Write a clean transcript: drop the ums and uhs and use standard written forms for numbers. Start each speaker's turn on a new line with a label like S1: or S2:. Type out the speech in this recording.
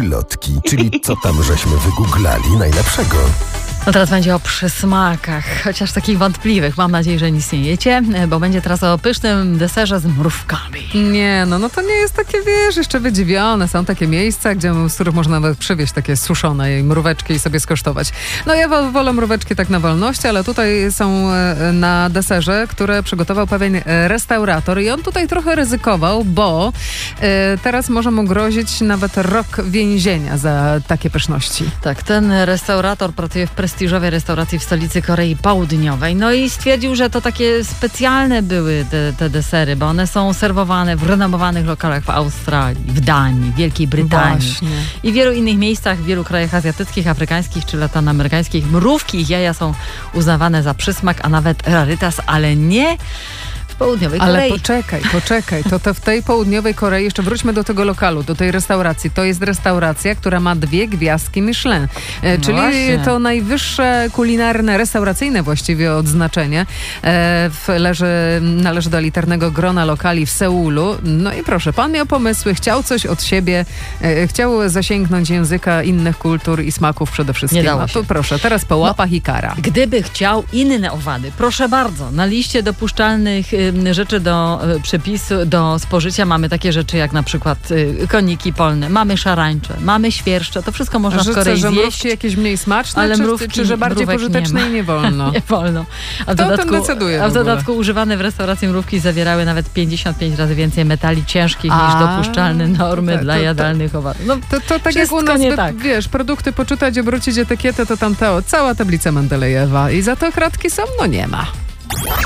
S1: Googlotki, czyli co tam żeśmy wygooglali najlepszego.
S2: No teraz będzie o przysmakach, chociaż takich wątpliwych. Mam nadzieję, że nic nie jecie, bo będzie teraz o pysznym deserze z mrówkami.
S3: Nie, no to nie jest takie, wiesz, jeszcze wydziwione. Są takie miejsca, z których można nawet przywieźć takie suszone mróweczki i sobie skosztować. No ja wolę mróweczki tak na wolności, ale tutaj są na deserze, które przygotował pewien restaurator i on tutaj trochę ryzykował, bo teraz może mu grozić nawet rok więzienia za takie pyszności.
S2: Tak, ten restaurator pracuje w prestiżowej restauracji w stolicy Korei Południowej. No i stwierdził, że to takie specjalne były te desery, bo one są serwowane w renomowanych lokalach w Australii, w Danii, Wielkiej Brytanii i w wielu innych miejscach, w wielu krajach azjatyckich, afrykańskich czy latynoamerykańskich. Mrówki i jaja są uznawane za przysmak, a nawet rarytas, ale nie w południowej Korei.
S3: Ale poczekaj, to w tej południowej Korei, jeszcze wróćmy do tego lokalu, do tej restauracji. To jest restauracja, która ma 2 gwiazdki Michelin, czyli
S2: właśnie.
S3: To najwyższe kulinarne, restauracyjne właściwie odznaczenie. Należy do elitarnego grona lokali w Seulu. No i proszę, pan miał pomysły, chciał coś od siebie, chciał zasięgnąć języka innych kultur i smaków przede wszystkim.
S2: Nie dało się.
S3: To proszę, teraz po łapach i kara.
S2: Gdyby chciał inne owady, proszę bardzo, na liście dopuszczalnych rzeczy do przepisu, do spożycia mamy takie rzeczy jak na przykład koniki polne, mamy szarańcze, mamy świerszcze, to wszystko można w Korei
S3: że
S2: zjeść.
S3: mrówki jakieś mniej smaczne,
S2: ale
S3: czy że bardziej pożyteczne i nie wolno?
S2: Nie wolno. A w dodatku używane w restauracji mrówki zawierały nawet 55 razy więcej metali ciężkich niż dopuszczalne normy dla jadalnych owadów. No,
S3: to tak jak u nas, wiesz, produkty poczytać, obrócić etykietę, to tam cała tablica Mendelejewa i za to kratki są? No nie ma.